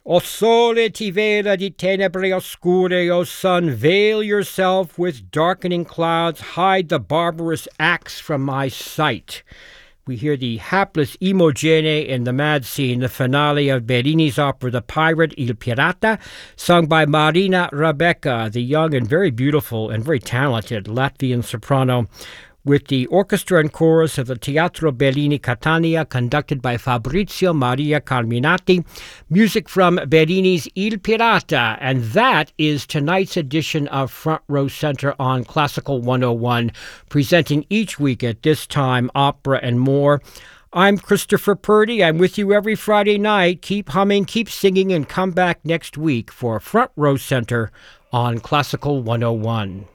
O sole ti vela di tenebre oscure, O sun, veil yourself with darkening clouds, hide the barbarous axe from my sight. We hear the hapless Imogene in the mad scene, the finale of Bellini's opera The Pirate, Il Pirata, sung by Marina Rebecca, the young and very beautiful and very talented Latvian soprano, with the orchestra and chorus of the Teatro Bellini Catania, conducted by Fabrizio Maria Carminati. Music from Bellini's Il Pirata, and that is tonight's edition of Front Row Center on Classical 101, presenting each week at this time opera and more. I'm Christopher Purdy. I'm with you every Friday night. Keep humming, keep singing, and come back next week for Front Row Center on Classical 101.